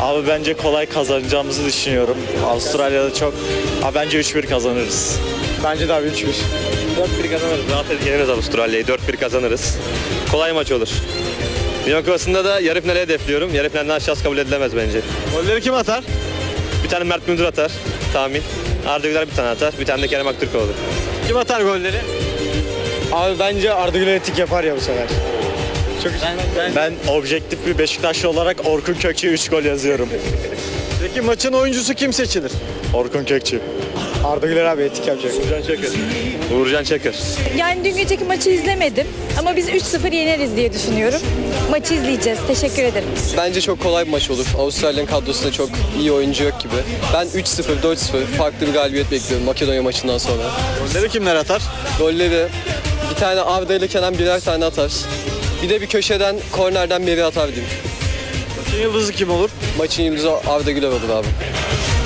Abi bence kolay kazanacağımızı düşünüyorum. Avustralya'da çok... Abi bence 3-1 kazanırız. Bence de abi 3-1. 4-1 kazanırız. Rahat yeneriz Avustralya'yı. 4-1 kazanırız. Kolay maç olur. Dünya Kupası'nda da yarı finale hedefliyorum. Yarı finalden aşağısı kabul edilemez bence. Golleri kim atar? Bir tane Mert Müldür atar. Tahmin. Arda Güler bir tane atar. Bir tane de Kerem Aktürkoğlu. Kim atar golleri? Abi bence Arda Güler etik yapar ya bu sefer. Çok Ben objektif bir Beşiktaşlı olarak Orkun Kökçü'ye 3 gol yazıyorum. Peki maçın oyuncusu kim seçilir? Orkun Kökçü. Arda Güler abi etik yapacak. Uğurcan Çakır. Yani dün geceki maçı izlemedim ama biz 3-0 yeneriz diye düşünüyorum. Maçı izleyeceğiz. Teşekkür ederim. Bence çok kolay bir maç olur. Avustralya'nın kadrosunda çok iyi oyuncu yok gibi. Ben 3-0, 4-0 farklı bir galibiyet bekliyorum Makedonya maçından sonra. Golleri kimler atar? Golleri bir tane Arda ile Kenan birer tane atar. Bir de bir köşeden, kornerden biri atar diyeyim. Maçın yıldızı kim olur? Maçın yıldızı Arda Güler olur abi.